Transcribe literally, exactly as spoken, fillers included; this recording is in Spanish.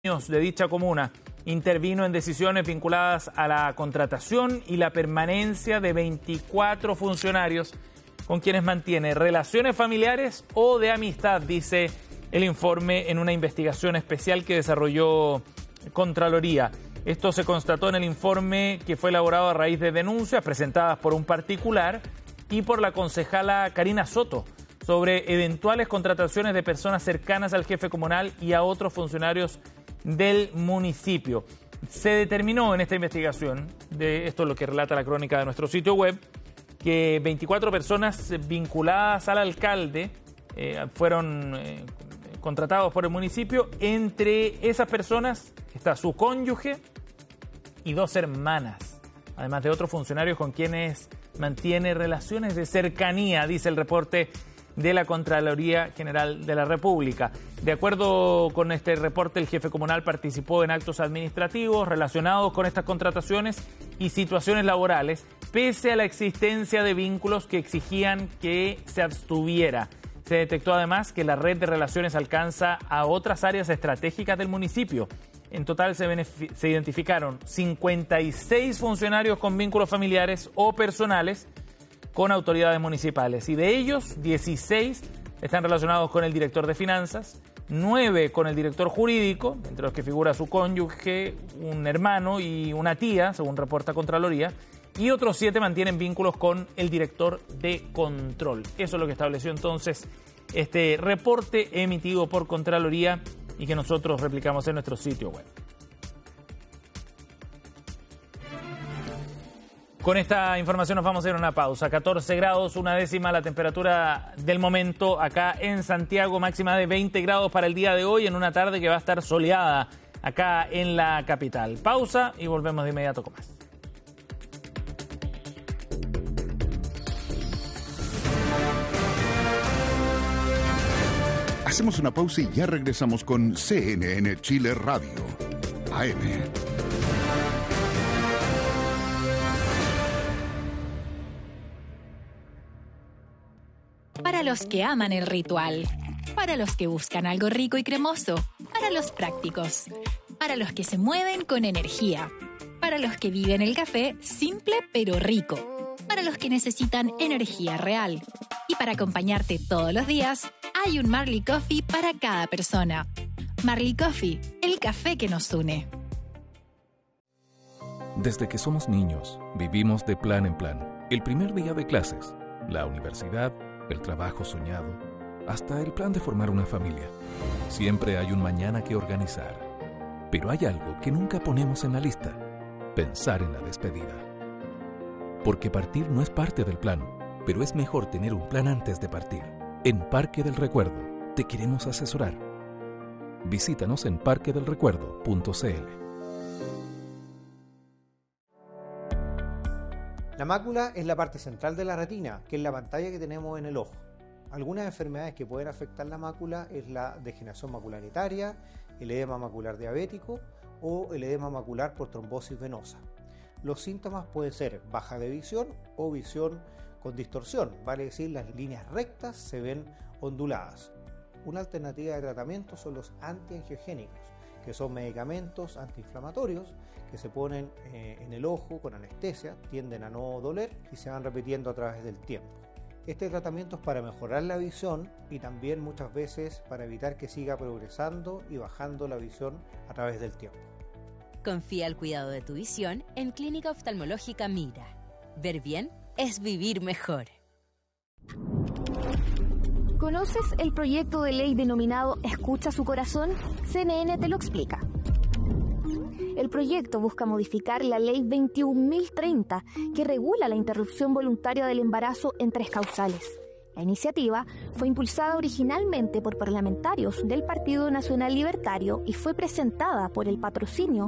de dicha comuna intervino en decisiones vinculadas a la contratación y la permanencia de veinticuatro funcionarios con quienes mantiene relaciones familiares o de amistad, dice el informe en una investigación especial que desarrolló Contraloría. Esto se constató en el informe que fue elaborado a raíz de denuncias presentadas por un particular y por la concejala Karina Soto sobre eventuales contrataciones de personas cercanas al jefe comunal y a otros funcionarios del municipio. Se determinó en esta investigación, de esto es lo que relata la crónica de nuestro sitio web, que veinticuatro personas vinculadas al alcalde eh, fueron eh, contratados por el municipio. Entre esas personas está su cónyuge y dos hermanas, además de otros funcionarios con quienes mantiene relaciones de cercanía, dice el reporte de la Contraloría General de la República. De acuerdo con este reporte, el jefe comunal participó en actos administrativos relacionados con estas contrataciones y situaciones laborales, pese a la existencia de vínculos que exigían que se abstuviera. Se detectó además que la red de relaciones alcanza a otras áreas estratégicas del municipio. En total se, se identificaron cincuenta y seis funcionarios con vínculos familiares o personales con autoridades municipales, y de ellos dieciséis están relacionados con el director de finanzas, nueve con el director jurídico, entre los que figura su cónyuge, un hermano y una tía, según reporta Contraloría, y otros siete mantienen vínculos con el director de control. Eso es lo que estableció entonces este reporte emitido por Contraloría y que nosotros replicamos en nuestro sitio web. Con esta información nos vamos a ir a una pausa. catorce grados, una décima la temperatura del momento acá en Santiago, máxima de veinte grados para el día de hoy, en una tarde que va a estar soleada acá en la capital. Pausa y volvemos de inmediato con más. Hacemos una pausa y ya regresamos con C N N Chile Radio, A M. Para los que aman el ritual, para los que buscan algo rico y cremoso, para los prácticos, para los que se mueven con energía, para los que viven el café simple pero rico, para los que necesitan energía real. Y para acompañarte todos los días, hay un Marley Coffee para cada persona. Marley Coffee, el café que nos une. Desde que somos niños, vivimos de plan en plan. El primer día de clases, la universidad, el trabajo soñado, hasta el plan de formar una familia. Siempre hay un mañana que organizar. Pero hay algo que nunca ponemos en la lista: pensar en la despedida. Porque partir no es parte del plan, pero es mejor tener un plan antes de partir. En Parque del Recuerdo te queremos asesorar. Visítanos en parque del recuerdo punto c l. La mácula es la parte central de la retina, que es la pantalla que tenemos en el ojo. Algunas enfermedades que pueden afectar la mácula es la degeneración macularitaria, el edema macular diabético o el edema macular por trombosis venosa. Los síntomas pueden ser baja de visión o visión con distorsión, vale decir, las líneas rectas se ven onduladas. Una alternativa de tratamiento son los antiangiogénicos, que son medicamentos antiinflamatorios que se ponen eh, en el ojo con anestesia, tienden a no doler y se van repitiendo a través del tiempo. Este tratamiento es para mejorar la visión y también muchas veces para evitar que siga progresando y bajando la visión a través del tiempo. Confía el cuidado de tu visión en Clínica Oftalmológica Mira. Ver bien es vivir mejor. ¿Conoces el proyecto de ley denominado Escucha su corazón? C N N te lo explica. El proyecto busca modificar la ley veintiún mil treinta, que regula la interrupción voluntaria del embarazo en tres causales. La iniciativa fue impulsada originalmente por parlamentarios del Partido Nacional Libertario y fue presentada por el patrocinio